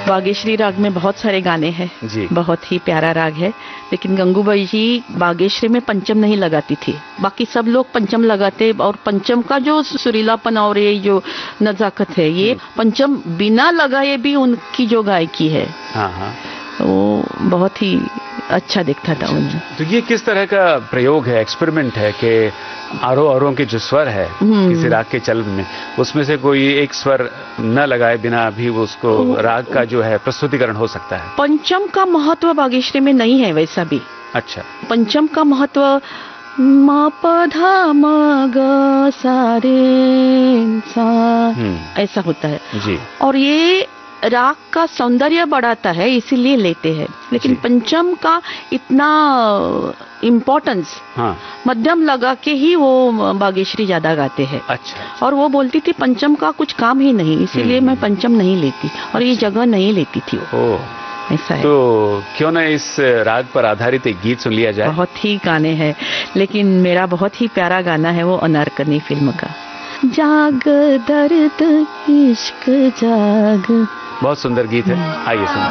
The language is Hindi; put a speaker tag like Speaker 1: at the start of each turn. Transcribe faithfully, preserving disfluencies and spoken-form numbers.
Speaker 1: बागेश्वरी राग में बहुत सारे गाने हैं जी, बहुत ही प्यारा राग है, लेकिन गंगूबाई जी बागेश्वरी में पंचम नहीं लगाती थी, बाकी सब लोग पंचम लगाते, और पंचम का जो सुरीलापन और ये जो नजाकत है, ये पंचम बिना लगाए भी उनकी जो गायकी है, हाँ हाँ, वो बहुत ही अच्छा दिखता था उनमें।
Speaker 2: तो ये किस तरह का प्रयोग है, एक्सपेरिमेंट है कि आरोह अवरोह के जो स्वर है किसी राग के चल में, उसमें से कोई एक स्वर न लगाए बिना भी उसको राग का जो है प्रस्तुतिकरण हो सकता है?
Speaker 1: पंचम का महत्व बागेश्वरी में नहीं है वैसा भी।
Speaker 2: अच्छा।
Speaker 1: पंचम का महत्व मा प धा म ग सा रे सा ऐसा होता है जी, और ये राग का सौंदर्य बढ़ाता है इसीलिए लेते हैं, लेकिन पंचम का इतना इम्पोर्टेंस हाँ, मध्यम लगा के ही वो बागेश्वरी ज्यादा गाते हैं। अच्छा। और वो बोलती थी पंचम का कुछ काम ही नहीं, इसीलिए मैं पंचम नहीं लेती, और ये जगह नहीं लेती थी वो। ऐसा है।
Speaker 2: तो क्यों ना इस राग पर आधारित एक गीत सुन लिया जाए?
Speaker 1: बहुत ही गाने हैं, लेकिन मेरा बहुत ही प्यारा गाना है वो अनारकली फिल्म का, जाग दर्द इश्क जाग।
Speaker 2: बहुत सुंदर गीत है, आइए सुनिए।